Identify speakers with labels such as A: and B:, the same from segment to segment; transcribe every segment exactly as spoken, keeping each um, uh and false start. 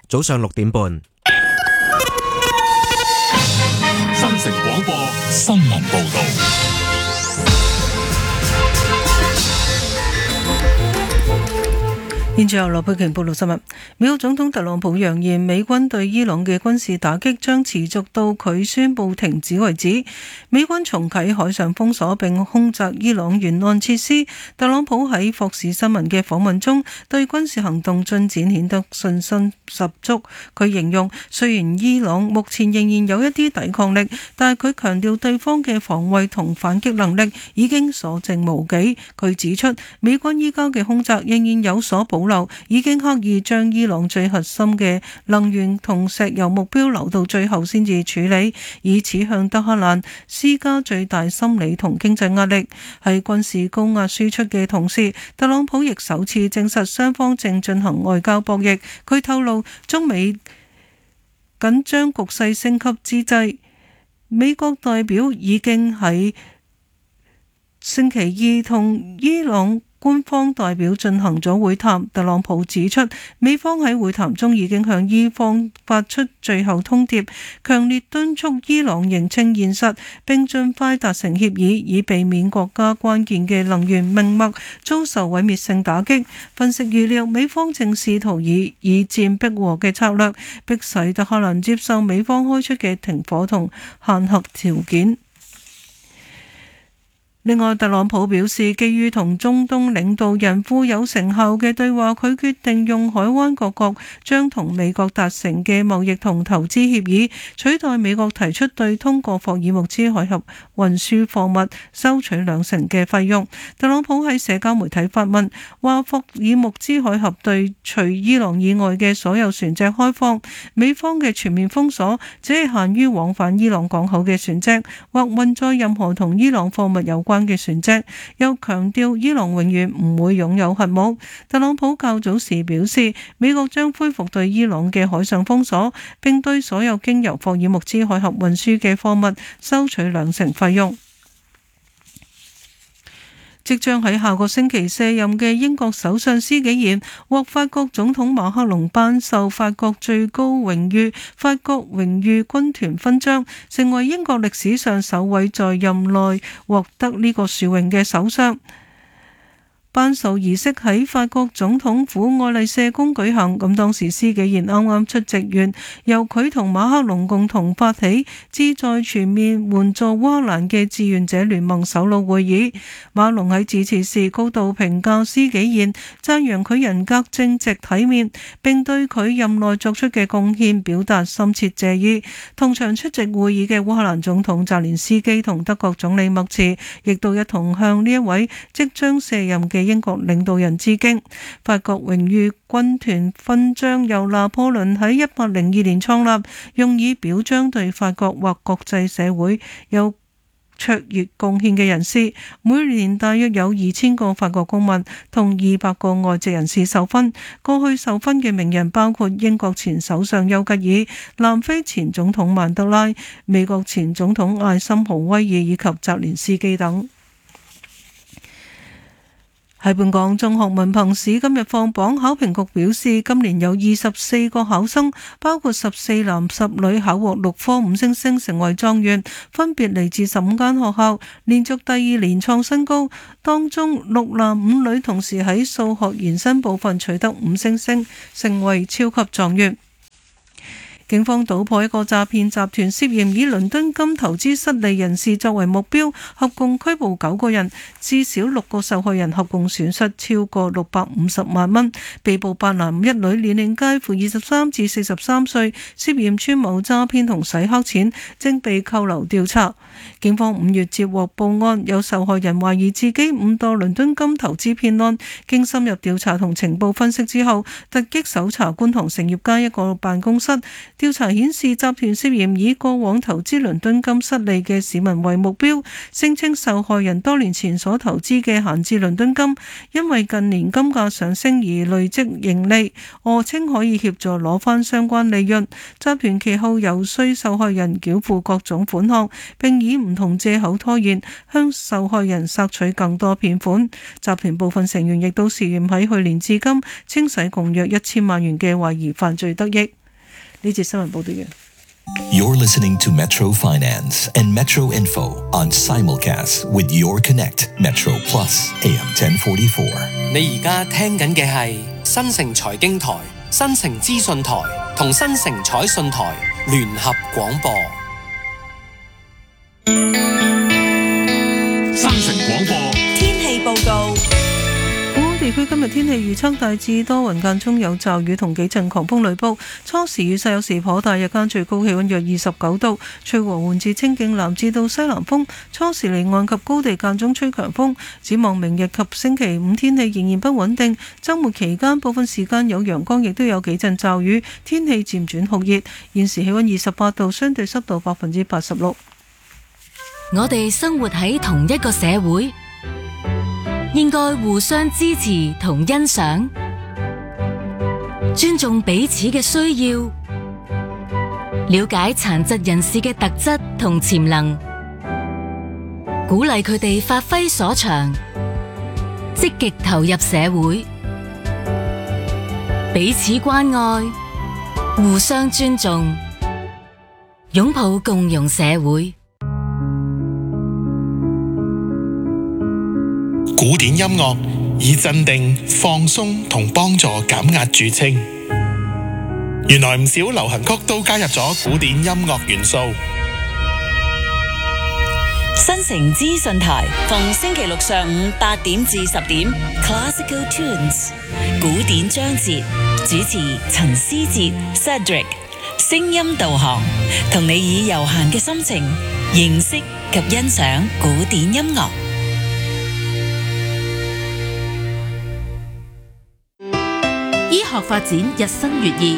A: 早上六點半。
B: 新城廣播新聞報道。
C: 現在由羅佩瓊報道新聞。美國總統特朗普揚言，美軍對伊朗嘅軍事打擊將持續到佢宣布停止為止。美軍重啟海上封鎖並空襲伊朗沿岸設施。特朗普喺霍士新聞嘅訪問中，對軍事行動進展顯得信心十足。佢形容，雖然伊朗目前仍然有一啲抵抗力，但係佢強調對方嘅防衛同反擊能力已經所剩無幾。佢指出，美軍依家嘅空襲仍然有所保留，已經刻意將伊朗最核心嘅能源同石油目標留到最後先至處理，以此向德黑蘭施加最大心理同經濟壓力。喺軍事高壓輸出嘅同時，特朗普亦首次證實雙方正進行外交博弈。佢透露，中美緊張局勢升級之際，美國代表已經喺星期二同伊朗官方代表進行咗會談。特朗普指出，美方喺會談中已經向伊方發出最後通牒，強烈敦促伊朗認清現實並盡快達成協議，以避免國家關鍵嘅能源命脈遭受毀滅性打擊。分析預料，美方正試圖以以戰逼和嘅策略，迫使德黑蘭接受美方開出嘅停火同限核條件。另外，特朗普表示，基於同中東領導人富有成效嘅對話，佢決定用海灣各國將同美國達成嘅貿易同投資協議，取代美國提出對通過霍爾木茲海峽運輸貨物收取兩成嘅費用。特朗普喺社交媒體發文，話霍爾木茲海峽對除伊朗以外嘅所有船隻開放，美方嘅全面封鎖只係限於往返伊朗港口嘅船隻，或運載任何同伊朗貨物有關嘅船隻，又強調伊朗永遠唔會擁有核武。特朗普較早時表示，美國將恢復對伊朗嘅海上封鎖，並對所有經由霍爾木茲海峽運輸嘅貨物收取兩成費用。即將喺下個星期卸任嘅英國首相施紀賢獲法國總統馬克龍頒授法國最高榮譽法國榮譽軍團勳章，成為英國歷史上首位在任內獲得呢個殊榮嘅首相。頒授儀式喺法國總統府愛麗舍宮舉行，咁當時施紀賢啱啱出席完由佢同馬克龍共同發起旨在全面援助烏克蘭嘅志願者聯盟首腦會議。馬龍喺致辭時高度評價施紀賢，讚揚佢人格正直體面，並對佢任內作出嘅貢獻表達深切謝意。同場出席會議嘅烏克蘭總統澤連斯基同德國總理默茨亦都一同向呢一位即將卸任嘅英國領導人致敬。法國榮譽軍團勳章由拿破崙喺一八零二年創立，用以表彰對法國或國際社會有卓越貢獻嘅人士。每年大約有二千個法國公民同二百個外籍人士受勳。過去受勳嘅名人包括英國前首相丘吉爾、南非前總統曼德拉、美國前總統艾森豪威爾以及澤連斯基等。喺本港，中學文憑試今日放榜，考評局表示今年有二十四個考生，包括十四男十女考獲六科五星星成為狀元，分別嚟自十五間學校，連續第二年創新高。當中六男五女同時喺數學延伸部分取得五星星，成為超級狀元。警方搗破一個詐騙集團，涉嫌以倫敦金投資失利人士作為目標，合共拘捕九個人，至少六個受害人合共損失超過六百五十萬蚊。被捕八男一女，年齡介乎二十三至四十三歲，涉嫌串謀詐騙同洗黑錢，正被扣留調查。警方五月接獲報案，有受害人懷疑自己誤墮倫敦金投資騙案，經深入調查同情報分析之後，突擊搜查觀塘成業街一個辦公室。調查顯示，集團涉嫌以過往投資倫敦金失利嘅市民為目標，聲稱受害人多年前所投資嘅閒置倫敦金，因為近年金價上升而累積盈利，訛稱可以協助攞返相關利潤。集團其後遊說受害人繳付各種款項，並以唔同藉口拖延，向受害人索取更多騙款。集團部分成員亦都涉嫌喺去年至今清洗共約一千萬元嘅懷疑犯罪得益。 呢節新聞報道完。
B: You're listening to Metro Finance and Metro Info on simulcast with Your Connect Metro Plus A M ten forty-four。
A: 你而家聽緊嘅係新城財經台、新城資訊台同新城彩信台聯合廣播。
B: 新城廣播
D: 天氣報告。
C: 本港地區今日天氣預測大致多雲，間中有驟雨同幾陣狂風雷暴，初時雨勢有時頗大，日間最高氣溫約二十九度，吹和緩至清勁南至到西南風，初時離岸及高地間中吹強風。展望明日及星期五天氣仍然不穩定，週末期間部分時間有陽光，亦都有幾陣驟雨，天氣漸轉酷熱。現時氣溫二十八度，相對濕度百分之八十六。
E: 我哋生活喺同一個社會，應該互相支持同欣賞，尊重彼此嘅需要，了解殘疾人士嘅特質同潛能，鼓勵佢哋發揮所長，積極投入社會，彼此關愛，互相尊重，擁抱共融社會。
F: 古典音樂以鎮定、放鬆同幫助減壓著稱。原來唔少流行曲都加入咗古典音樂元素。
D: 新城資訊台逢星期六上午八點至十點 Classical Tunes 古典章節，主持陳思哲 Cedric， 聲音導航，同你以悠閒嘅心情認識及欣賞古典音樂。
G: 醫學發展日新月異，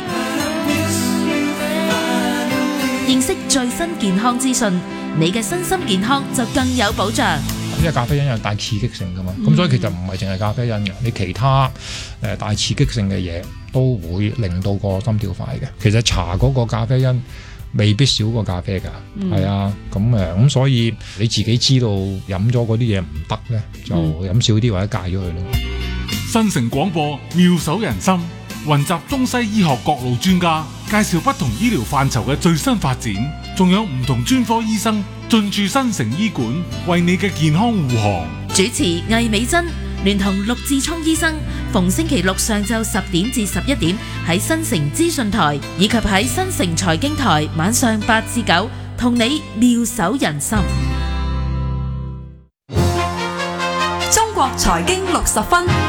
G: 認識最新健康資訊，你嘅身心健康就更有保障。
H: 因為咖啡因有大刺激性噶嘛，咁、嗯、所以其實唔係淨係咖啡因嘅，你其他誒大刺激性嘅嘢都會令到個心跳快嘅。其實茶嗰個咖啡因未必少過咖啡㗎，係、嗯、啊，咁誒咁所以你自己知道飲咗嗰啲嘢唔得咧，就飲少啲或者戒咗佢咯。
B: 新城廣播妙手仁心，雲集中西醫學各路專家，介紹不同醫療範疇嘅最新發展，仲有唔同專科醫生進駐新城醫館，為你嘅健康護航。
G: 主持魏美珍聯同陸志聰醫生，逢星期六上晝十點至十一點喺新城資訊台以及喺新城財經台晚上八至九，同你妙手仁心。
D: 中國財經六十分。